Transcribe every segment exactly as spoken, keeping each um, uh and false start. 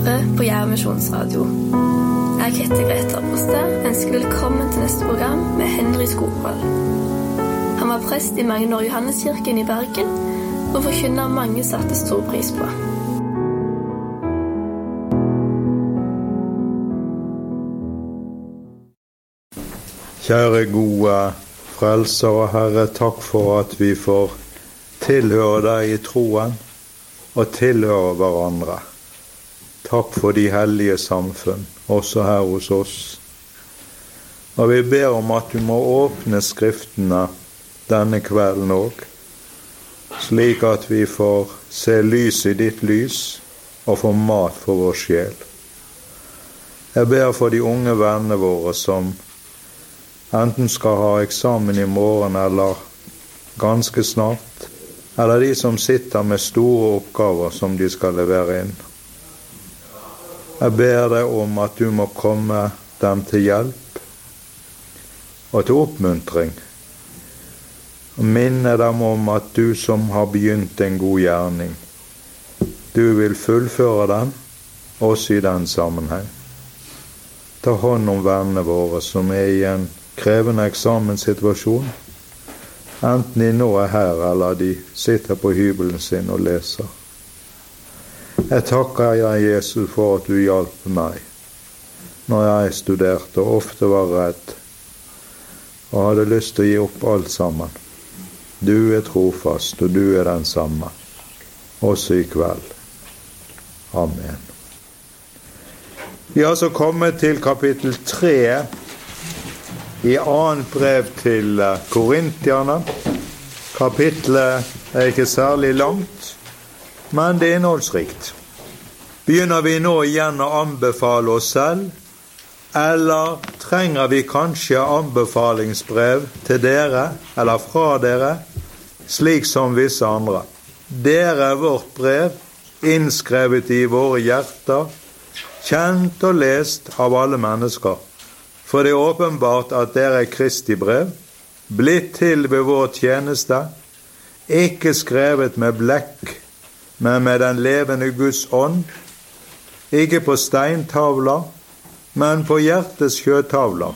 hører på Jerv Misjonsradio. Jeg heter Greta Broster, ønsker velkommen til neste program med Henry Skogvold. Han var prest i mange år i Johanneskirken i Bergen, og forkynner mange satte stor pris på. Kjære gode frelser og Herre, takk for at vi får tilhøre deg i troen og tilhøre hverandre. Takk for de hellige samfunn, også her hos oss. Og vi ber om at du må åpne skriftene denne kvelden også, slik at vi får se lys i ditt lys og få mat for vår sjel. Jeg ber for de unge vennene våre som enten skal ha eksamen i morgen eller ganske snart, eller de som sitter med store oppgaver som de skal levere inn. Jeg ber deg om at du må komme dem til hjelp og til oppmuntring, og minne dem om at du som har begynt en god gjerning, du vil fullføre den også i den sammenheng. Ta hånd om vennene våre som er i en krevende eksamenssituasjon, enten de nå er her eller de sitter på hybelen sin og leser. Jeg takker deg, Jesus, for at du hjalp meg når jeg studerte og ofte var redd og hadde lyst til å gi opp alt sammen. Du er trofast, og du er den samme, også i kveld. Amen. Vi har så kommet til kapittel tre i annet brev til Korintierne. Kapitlet er ikke særlig langt, men det er innholdsrikt. Begynner vi nå igjen å anbefale oss selv, eller trenger vi kanskje anbefalingsbrev til dere, eller fra dere, slik som visse andre? Dere er vårt brev, innskrevet i våre hjerter, kjent og lest av alle mennesker. For det er åpenbart at dere er Kristi brev, blitt til ved vår tjeneste, ikke skrevet med blekk, men med den levende Guds ånd, ikke på steintavler, men på hjertets kjøttavler.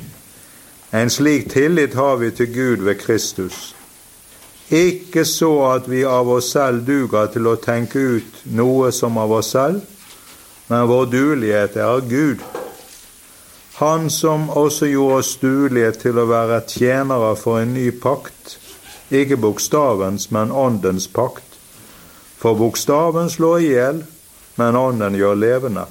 En slik tillit har vi til Gud ved Kristus. Ikke så at vi av oss selv duger til å tenke ut noe som av oss selv, men vår duelighet er av Gud. Han som også gjorde oss duelige til å være tjenere for en ny pakt, ikke bokstavens, men åndens pakt. For bokstaven slår ihjel, men ånden gjør levende.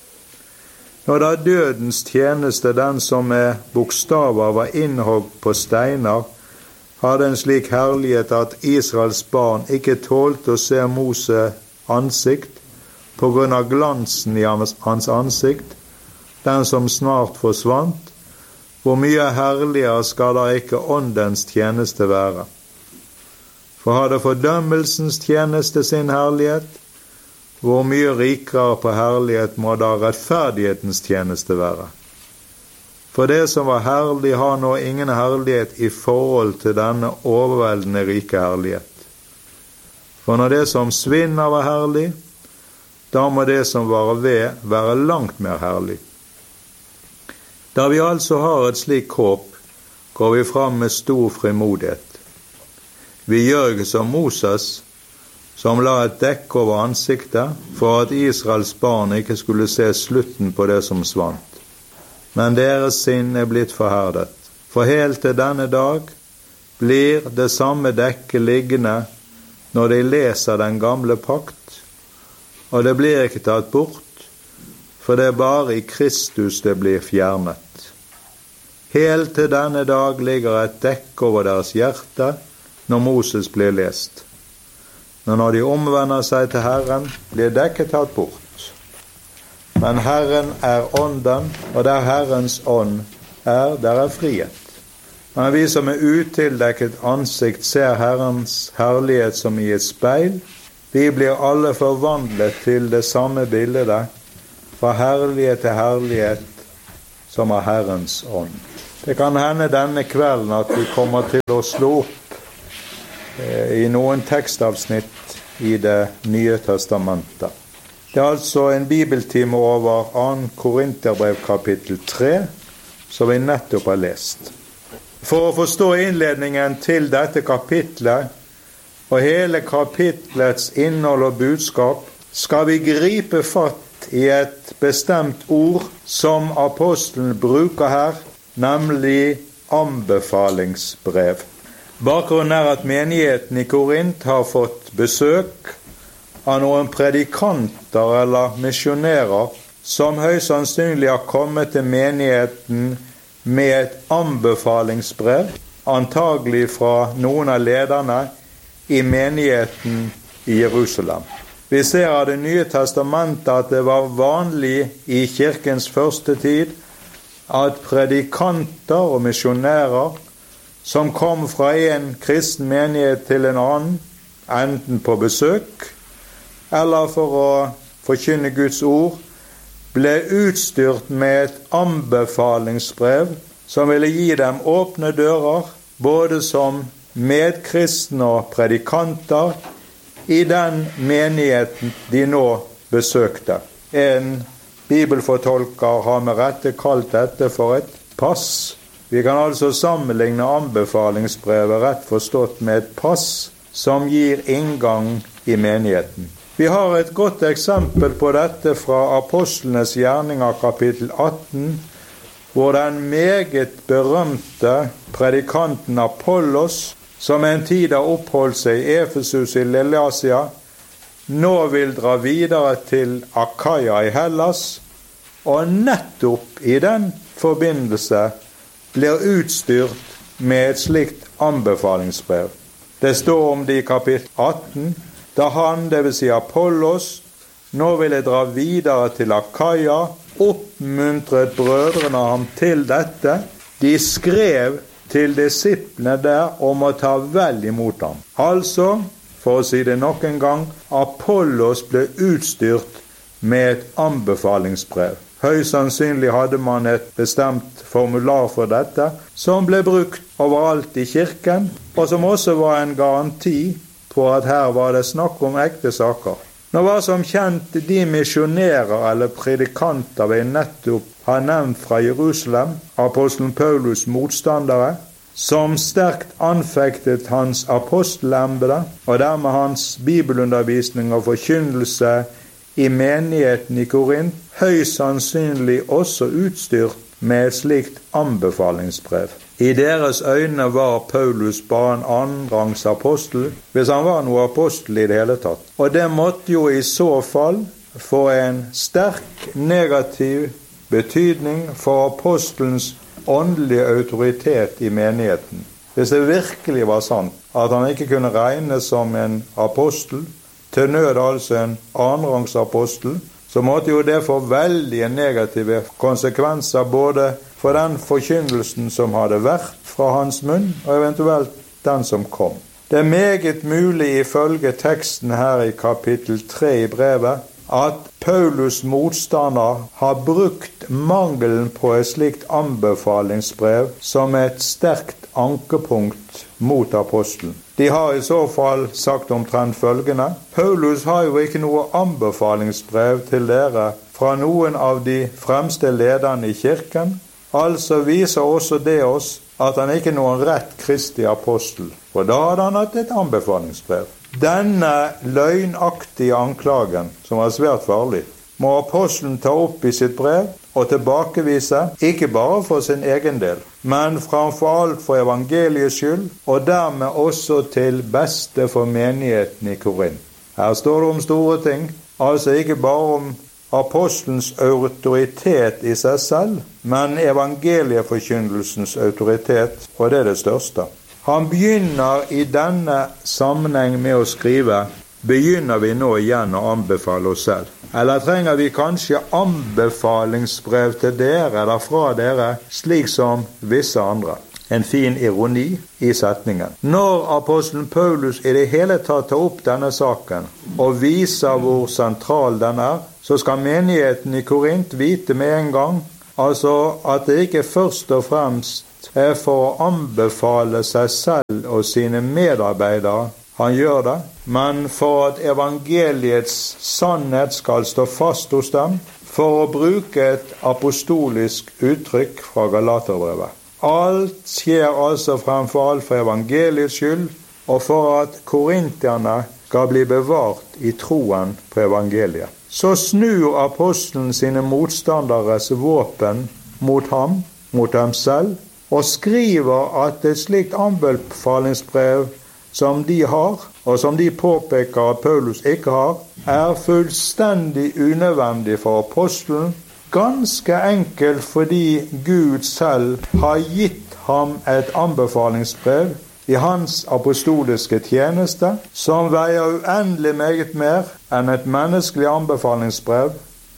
Når da dødens tjeneste, den som med bokstaver var innhogg på steiner, hadde en slik herlighet at Israels barn ikke tålte å se Mose ansikt på grunn av glansen i hans ansikt, den som snart forsvant, hvor mye herligere skal da ikke åndens tjeneste være? For hadde fordømmelsens tjeneste sin herlighet, hvor mye rikere på herlighet må da rettferdighetens tjeneste være? For det som var herlig har nå ingen herlighet i forhold til denne overveldende rike herlighet. For når det som svinner var herlig, da må det som var ved være langt mer herlig. Da vi altså har et slik håp, går vi fram med stor frimodighet. Vi gjør ikke som Moses, som la et dekk over ansiktet, for at Israels barn ikke skulle se slutten på det som svant. Men deres sinn er blitt forherdet. For helt til denne dag blir det samme dekket liggende når de leser den gamle pakt, og det blir ikke tatt bort, for det er bare i Kristus det blir fjernet. Helt til denne dag ligger et dekk over deres hjerte når Moses blir lest. Men når de omvender seg til Herren, blir dekket tatt bort. Men Herren er ånden, og der Herrens ånd er, der er frihet. Men vi som er utildekket ansikt ser Herrens herlighet som i et speil, vi blir alle forvandlet til det samme bildet, fra herlighet til herlighet, som er Herrens ånd. Det kan hende denne kvelden at vi kommer til å slå opp eh, i noen tekstavsnitt i det Nye Testamentet. Det er altså en bibeltime over andre Korinterbrev kapittel tre, som vi nettopp har lest. For å forstå innledningen til dette kapitlet, og hele kapitlets innhold og budskap, skal vi gripe fatt i et bestemt ord som apostelen bruker her, nemlig anbefalingsbrev. Bakgrunnen er at menigheten i Korint har fått besøk av noen predikanter eller misjonærer som høyst sannsynlig har kommet til menigheten med et anbefalingsbrev, antagelig fra noen av lederne i menigheten i Jerusalem. Vi ser av Det nye testamentet at det var vanlig i kirkens første tid at predikanter og misjonærer som kom fra en kristen menighet til en annen, enten på besøk eller for å forkynne Guds ord, ble utstyrt med et anbefalingsbrev som ville gi dem åpne dører, både som medkristne og predikanter i den menigheten de nå besøkte. En bibelfortolker har med rette kalt dette for et pass. Vi kan altså sammenligne anbefalingsbrevet rett forstått med et pass som gir inngang i menigheten. Vi har et godt eksempel på dette fra Apostlenes gjerninger kapittel atten, hvor den meget berømte predikanten Apollos, som en tid har oppholdt seg i Efesus i Lilleasia, nå vil dra videre til Akaia i Hellas, og nettopp i den forbindelse blir utstyrt med et slikt anbefalingsbrev. Det står om det i kapittel atten, da han, det vil si Apollos, nå ville dra videre til Akaia, oppmuntret brødrene ham til dette. De skrev til disiplene der om å ta vel imot ham. Altså, for å si det nok en gang, Apollos ble utstyrt med et anbefalingsbrev. Høyst sannsynlig hadde man et bestemt formular for dette, som ble brukt overalt i kirken, og som også var en garanti på at her var det snakk om ekte saker. Nå var som kjent de misjonærer eller predikanter vi nettopp har nevnt fra Jerusalem, apostelen Paulus motstandere, som sterkt anfektet hans apostelembede og dermed hans bibelundervisning og forkynnelse i menigheten i Korint, høyst sannsynlig også utstyrt med et slikt anbefalingsbrev. I deres øyne var Paulus bare en annenrangs apostel, hvis han var noe apostel i det hele tatt. Og det måtte jo i så fall få en sterk negativ betydning for apostelens åndelige autoritet i menigheten. Hvis det virkelig var sant at han ikke kunne regnes som en apostel, til nød altså en annenrangs apostel, så måtte jo det få veldige negative konsekvenser både for den forkynnelsen som hadde vært fra hans munn, og eventuelt den som kom. Det er meget mulig ifølge teksten her i kapittel tre i brevet, at Paulus motstander har brukt mangelen på et slikt anbefalingsbrev som et sterkt ankepunkt mot apostelen. De har i så fall sagt omtrent følgende: Paulus har jo ikke noe anbefalingsbrev til dere fra noen av de fremste lederne i kirken, altså viser også det oss at han ikke er noen rett Kristi apostel, for da hadde han hatt et anbefalingsbrev. Denne løgnaktige anklagen, som var svært farlig, må apostelen ta opp i sitt brev og tilbakevise, ikke bare for sin egen del, men framfor alt for evangeliets skyld, og dermed også til beste for menigheten i Korint. Her står det om store ting, altså ikke bare om apostelens autoritet i seg selv, men evangelieforkynnelsens autoritet, og det er det største. Han begynner i denne sammenheng med å skrive: begynner vi nå igjen å anbefale oss selv? Eller trenger vi kanskje anbefalingsbrev til dere eller fra dere, slik som visse andre? En fin ironi i setningen. Når apostelen Paulus i det hele tatt tar opp denne saken og viser hvor sentral den er, så skal menigheten i Korint vite med en gang, altså at det ikke først og fremst er for å anbefale seg selv og sine medarbeidere han gjør det, men for at evangeliets sannhet skal stå fast hos dem, for å bruke et apostolisk uttrykk fra Galaterbrevet. Alt skjer altså fremfor alt for evangeliets skyld, og for at korintierne skal bli bevart i troen på evangeliet. Så snur apostelen sine motstanderes våpen mot ham, mot dem selv, og skriver at et slikt anbefalingsbrev som de har, og som de påpeker at Paulus ikke har, er fullstendig unødvendig for apostelen, ganske enkelt fordi Gud selv har gitt ham et anbefalingsbrev i hans apostoliske tjeneste, som veier uendelig meget mer enn et menneskelig anbefalingsbrev.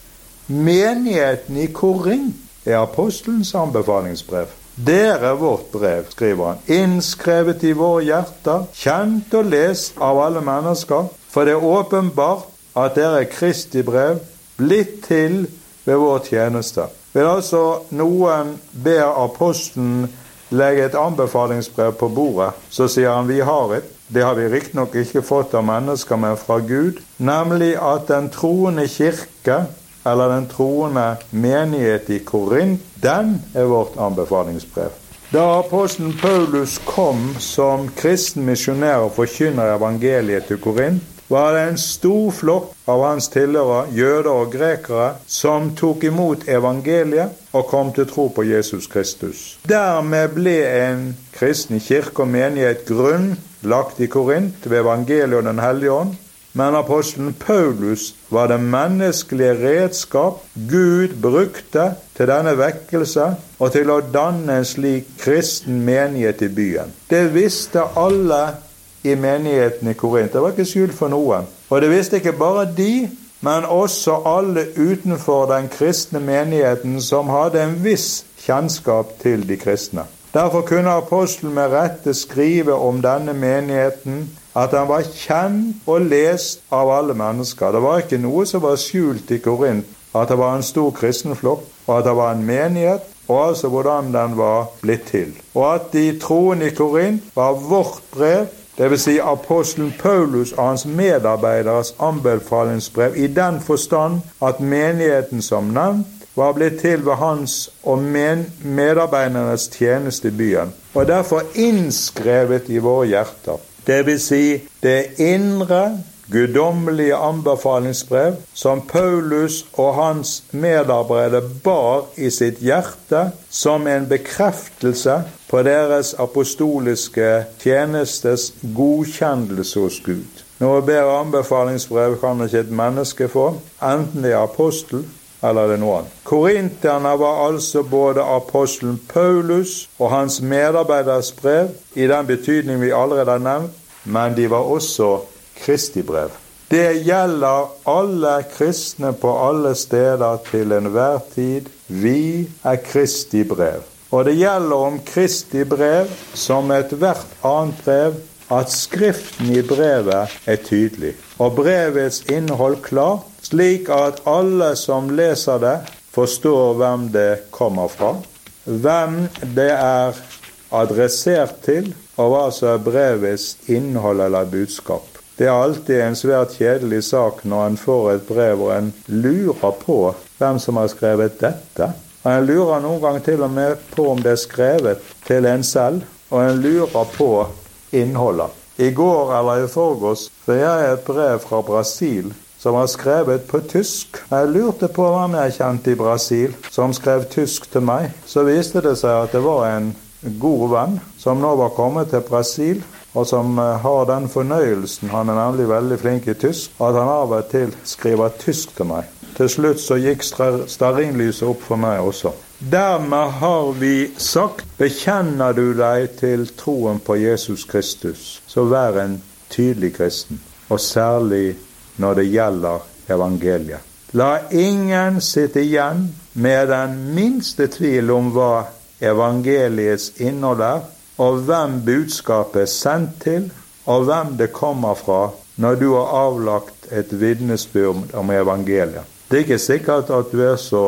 Menigheten i Korint er apostelens anbefalingsbrev. Dere er vårt brev, skriver han, innskrevet i våre hjerter, kjent og lest av alle mennesker, for det er åpenbart at dere er Kristi brev, blitt til ved vår tjeneste. Vil altså noen ber apostelen legge et anbefalingsbrev på bordet, så sier han vi har et. Det har vi riktignok ikke fått av mennesker, men fra Gud, nemlig at den troende kirke, eller den troende menighet i Korint, den er vårt anbefalingsbrev. Da apostelen Paulus kom som kristen misjonær og forkynner evangeliet til Korint, var det en stor flokk av hans tilhørere, jøder og grekere, som tok imot evangeliet og kom til tro på Jesus Kristus. Dermed ble en kristen kirke og menighet grunnlagt i Korint ved evangeliet og den hellige ånd, men apostelen Paulus var det menneskelige redskap Gud brukte til denne vekkelse og til å danne en slik kristen menighet i byen. Det visste alle i menigheten i Korint. Det var ikke skyld for noen. Og det visste ikke bare de, men også alle utenfor den kristne menigheten som hadde en viss kjennskap til de kristne. Derfor kunne apostelen med rette skrive om denne menigheten at den var kjent og lest av alle mennesker. Det var ikke noe som var skjult i Korint, at det var en stor kristenflokk, og at det var en menighet, og altså hvordan den var blitt til. Og at de troende i Korint var vårt brev, det vil si apostelen Paulus og hans medarbeideres anbefalingsbrev, i den forstand at menigheten som nevnt var blitt til ved hans og medarbeidernes tjeneste i byen, og derfor innskrevet i våre hjerter. Det vil si det indre, guddommelige anbefalingsbrev som Paulus og hans medarbeidere bar i sitt hjerte som en bekreftelse på deres apostoliske tjenestes godkjennelse hos Gud. Noe bedre anbefalingsbrev kan ikke et menneske få, enten det er apostel eller det er noe annet. Korinterne var altså både apostelen Paulus og hans medarbeideres brev, i den betydning vi allerede har nevnt, men de var også Kristi brev. Det gjelder alle kristne på alle steder til enhver tid. Vi er Kristi brev. Og det gjelder om Kristi brev som et hvert annet brev, at skriften i brevet er tydelig, og brevets innhold klart, slik at alle som leser det, forstår hvem det kommer fra, hvem det er adressert til, og hva som er brevets innhold eller budskap. Det er alltid en svært kjedelig sak når en får et brev og en lurer på hvem som har skrevet dette. Og en lurer noen gang til og med på om det er skrevet til en selv, og en lurer på innholdet. I går eller i forgårs fikk jeg et brev fra Brasil som var skrevet på tysk. Jeg lurte på hvem jeg kjente i Brasil som skrev tysk til meg. Så viste det seg at det var en god venn som nå var kommet til Brasil, og som har den fornøyelsen, han er nemlig veldig flink i tysk, at han av og til skriver tysk til meg. Til slutt så gikk stearinlyset opp for meg også. Dermed har vi sagt, bekjenner du deg til troen på Jesus Kristus, så vær en tydelig kristen, og særlig når det gjelder evangeliet. La ingen sitte igjen med den minste tvil om hva evangeliets innhold er, og hvem budskapet er sendt til, og hvem det kommer fra når du har avlagt et vitnesbyrd om evangeliet. Det er ikke sikkert at du er så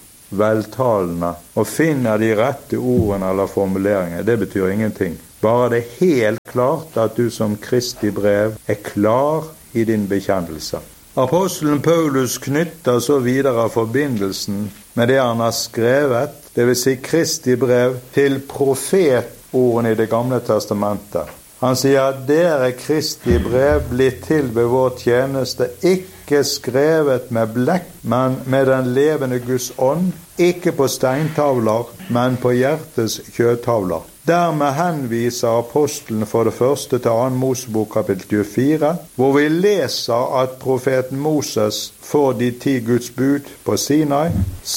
veltalende og finner de rette ordene eller formuleringer. Det betyr ingenting. Bare det helt klart at du som Kristi brev er klar i din bekjennelse. Apostelen Paulus knytter så videre forbindelsen med det han har skrevet, det vil si Kristi brev, til profetordene i det gamle testamentet. Han sier at dere Kristi brev blir til ved vår tjeneste, ikke skrevet med blekk, men med den levende Guds ånd, ikke på steintavler, men på hjertets kjøttavler. Dermed henviser apostelen for det første til andre Mosebok kapittel tjuefire, hvor vi leser at profeten Moses får de ti Guds bud på Sinai,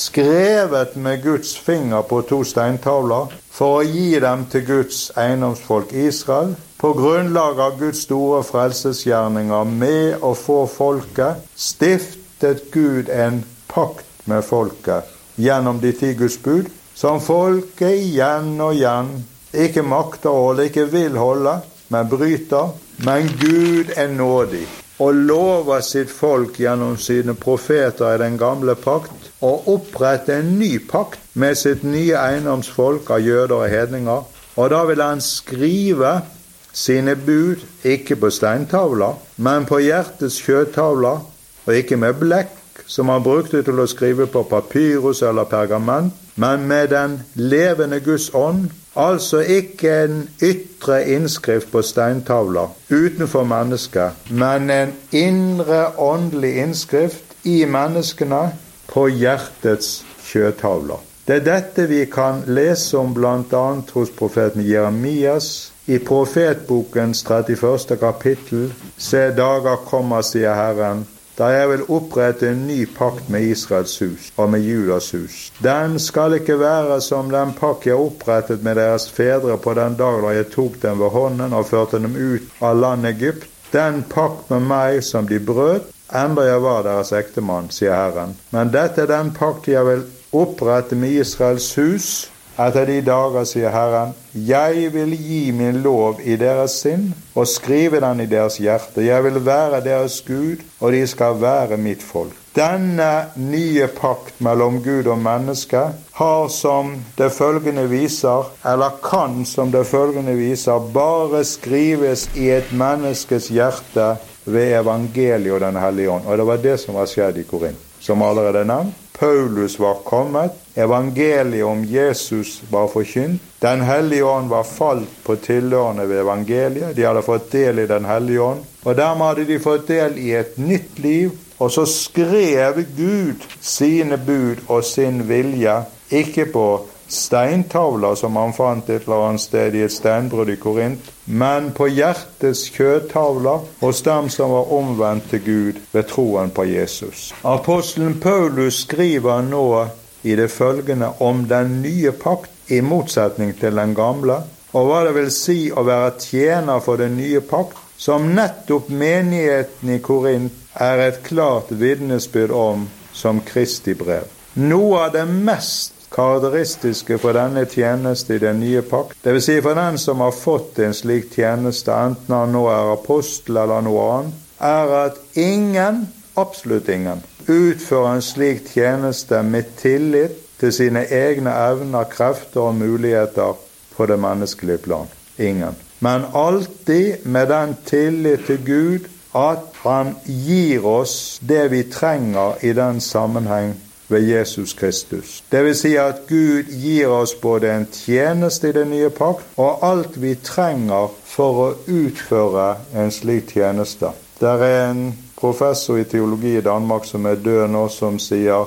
skrevet med Guds finger på to steintavler, for å gi dem til Guds eiendomsfolk Israel, på grunnlag av Guds store frelsesgjerninger med å få folket, stiftet Gud en pakt med folket gjennom de ti Guds bud, som folket igjen og igjen ikke makter å holde, ikke vil holde, men bryter. Men Gud er nådig og lover sitt folk gjennom sine profeter i den gamle pakt og opprette en ny pakt med sitt nye eiendomsfolk av jøder og hedninger. Og da vil han skrive sine bud ikke på steintavler, men på hjertets kjøttavler, og ikke med blekk, som han brukte til å skrive på papyrus eller pergament, men med den levende Guds ånd, altså ikke en ytre innskrift på steintavler utenfor mennesket, men en indre åndelig innskrift i menneskene på hjertets kjøttavler. Det er dette vi kan lese om blant annet hos profeten Jeremias, i profetbokens trettiførste kapittel. Se, dager kommer, sier Herren, da jeg vil opprette en ny pakt med Israels hus og med Judas hus. Den skal ikke være som den pakt jeg opprettet med deres fedre på den dag da jeg tok dem ved hånden og førte dem ut av landet Egypt. Den pakt med meg som de brøt, enda jeg var deres ektemann, sier Herren. Men dette er den pakt jeg vil opprette med Israels hus. Etter de dager, sier Herren, jeg vil gi min lov i deres sinn og skrive den i deres hjerte. Jeg vil være deres Gud, og de skal være mitt folk. Denne nye pakt mellom Gud og menneske har som det følgende viser, eller kan som det følgende viser, bare skrives i et menneskes hjerte ved evangeliet og den hellige ånd. Og det var det som var skjedd i Korint, som allerede er nevnt. Paulus var kommet, evangeliet om Jesus var forkynt, den hellige ånd var falt på tilhørende ved evangeliet, de hadde fått del i den hellige ånd, og dermed hadde de fått del i et nytt liv, og så skrev Gud sine bud og sin vilje, ikke på steintavler som han fant et eller annet sted i et steinbrudd i Korint, men på hjertets kjøttavler hos dem som var omvendt til Gud ved troen på Jesus. Apostelen Paulus skriver nå i det følgende om den nye pakt i motsetning til den gamle, og hva det vil si å være tjener for den nye pakt, som nettopp menigheten i Korint er et klart vitnesbyrd om som Kristi brev. Noe av det mest karakteristiske for denne tjeneste i den nye pakt, det vil si for den som har fått en slik tjeneste, enten han nå er apostel eller noe annet, er at ingen, absolutt ingen, utfører en slik tjeneste med tillit til sine egne evner, krefter og muligheter på det menneskelige plan. Ingen. Men alltid med den tillit til Gud at han gir oss det vi trenger i den sammenheng ved Jesus Kristus. Det vil si at Gud gir oss både en tjeneste i den nye pakt, og alt vi trenger for å utføre en slik tjeneste. Det er en professor i teologi i Danmark som er død nå, som sier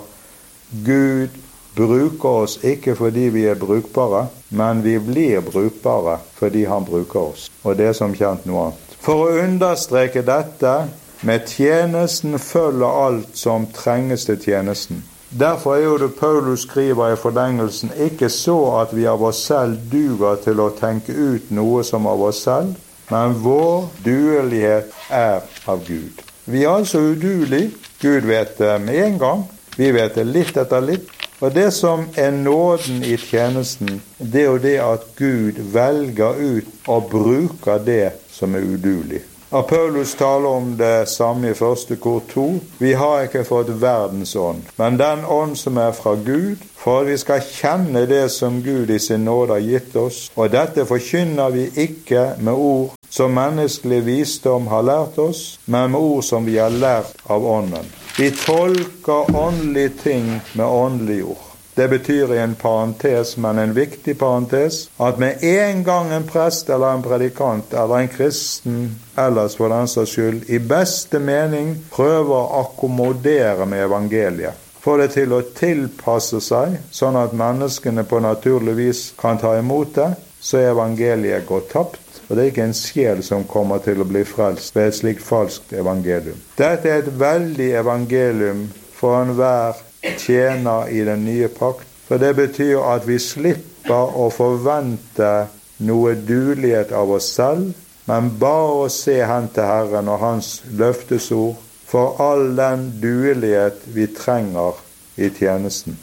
Gud bruker oss ikke fordi vi er brukbare, men vi blir brukbare fordi han bruker oss. Og det er som kjent noe annet. For å understreke dette, med tjenesten følger alt som trenges til tjenesten. Derfor er jo det Paulus skriver i forlengelsen ikke så at vi av oss selv duger til å tenke ut noe som av oss selv, men vår duelighet er av Gud. Vi er altså uduelige. Gud vet det med en gang. Vi vet det litt etter litt. Og det som er nåden i tjenesten, det er jo det at Gud velger ut og bruker det som er uduelig. Og Paulus taler om det samme i første kor to. Vi har ikke fått verdens ånd, men den ånd som er fra Gud, for at vi skal kjenne det som Gud i sin nåde har gitt oss. Og dette forkynner vi ikke med ord som menneskelig visdom har lært oss, men med ord som vi har lært av ånden. Vi tolker åndelige ting med åndelig ord. Det betyr i en parentes, men en viktig parentes, at med en gang en prest eller en predikant eller en kristen, ellers for den saks skyld, i beste mening prøver å akkommodere med evangeliet, få det til å tilpasse seg, sånn at menneskene på naturlig vis kan ta imot det, så er evangeliet gått tapt, og det er ikke en sjel som kommer til å bli frelst ved et slikt falskt evangelium. Dette er et veldig evangelium for enhver tjener i den nye pakt, for det betyr at vi slipper å forvente noe dulighet av oss selv, men bare å se hen til Herren og hans løftesord for all den dulighet vi trenger i tjenesten.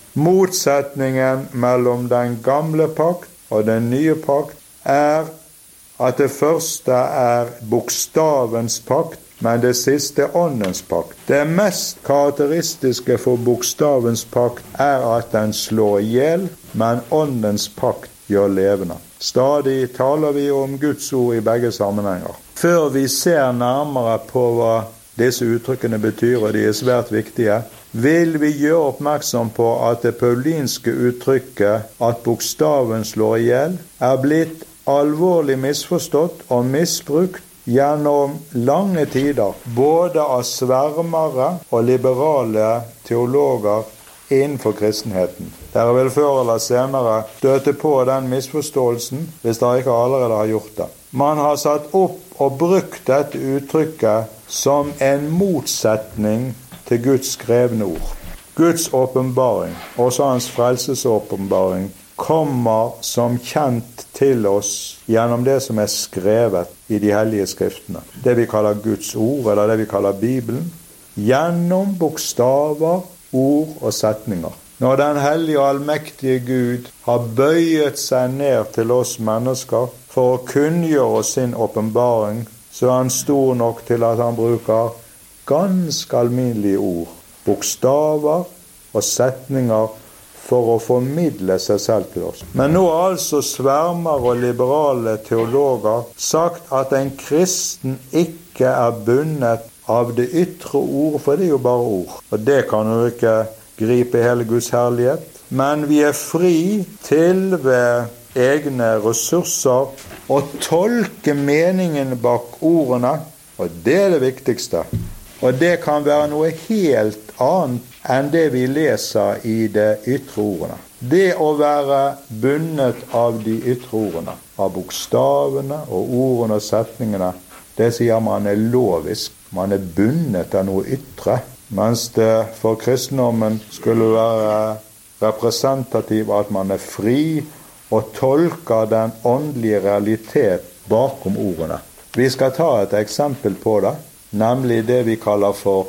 Motsetningen mellom den gamle pakt og den nye pakt er at det første er bokstavens pakt, men det siste er åndens pakt. Det mest karakteristiske for bokstavens pakt er at den slår ihjel, men åndens pakt gjør levende. Stadig taler vi om Guds ord i begge sammenhenger. Før vi ser nærmere på hva disse uttrykkene betyr, og de er svært viktige, vil vi gjøre oppmerksom på at det paulinske uttrykket at bokstaven slår ihjel er blitt alvorlig misforstått og misbrukt gjennom lange tider, både av svermere og liberale teologer innenfor kristenheten. Dere vil før eller senere støte på den misforståelsen, hvis dere ikke allerede har gjort det. Man har satt opp og brukt dette uttrykket som en motsetning til Guds skrevne ord. Guds åpenbaring, også hans frelsesåpenbaring, kommer som kjent til oss gjennom det som er skrevet i de hellige skriftene. Det vi kaller Guds ord, eller det vi kaller Bibelen, gjennom bokstaver, ord og setninger. Når den hellige og allmektige Gud har bøyet seg ned til oss mennesker for å kunngjøre oss sin åpenbaring, så er han stor nok til at han bruker ganske alminnelige ord, bokstaver og setninger for å formidle seg selv til oss. Men nå har altså svermer og liberale teologer sagt at en kristen ikke er bundet av det ytre ord, for det er jo bare ord. Og det kan jo ikke gripe hele Guds herlighet. Men vi er fri til ved egne ressurser å tolke meningen bak ordene, og det er det viktigste. Og det kan være noe helt annet enn det vi leser i de ytre ordene. Det å være bundet av de ytre ordene, av bokstavene og ordene og setningene, det sier man er lovisk. Man er bundet av noe ytre, mens det for kristendommen skulle være representativ at man er fri og tolker den åndelige realitet bakom ordene. Vi skal ta et eksempel på det, nemlig det vi kaller for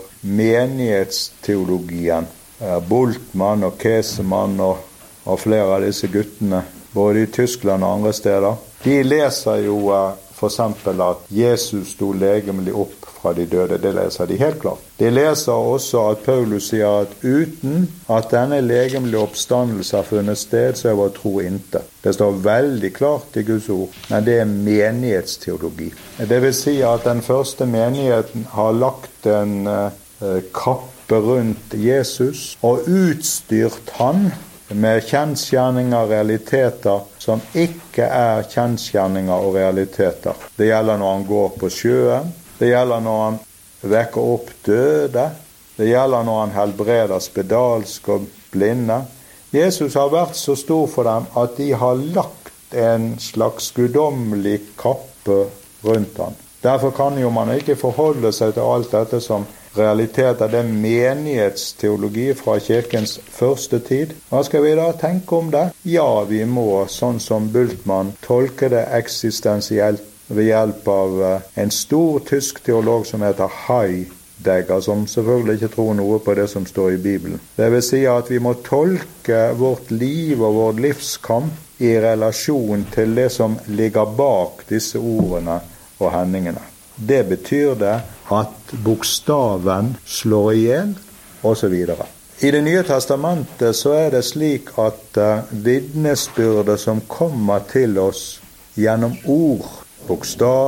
menighetsteologien. Bultmann og Kesemann og, og flere av disse guttene, både i Tyskland og andre steder, de leser jo for eksempel at Jesus sto legemlig opp fra de døde. Det leser de helt klart. De leser også at Paulus sier at uten at denne legemlige oppstandelse har funnet sted, så er vår tro intet. Det står veldig klart i Guds ord, men det er menighetsteologi. Det vil si at den første menigheten har lagt en eh, kappe rundt Jesus og utstyrt han med kjensgjerninger og realiteter som ikke er kjensgjerninger og realiteter. Det gjelder når han går på sjøen, det gjelder når han vekker opp døde, det gjelder når han helbreder spedalsk og blinde. Jesus har vært så stor for dem at de har lagt en slags guddommelig kappe rundt han. Derfor kan jo man ikke forholde seg til alt dette som realiteter, det er menighetsteologi fra kirkens første tid. Hva skal vi da tenke om det? Ja, vi må, sånn som Bultmann, tolke det eksistensielt ved hjelp av en stor tysk teolog som heter Heidegger, som selvfølgelig ikke tror noe på det som står i Bibelen. Det vil si at vi må tolke vårt liv og vår livskamp i relasjon til det som ligger bak disse ordene og hendingene. Det betyr det at bokstaven slår ihjel, og så videre. I Det nye testamentet så er det slik at uh, vitnesbyrdet som kommer til oss gjennom ord, bokstav,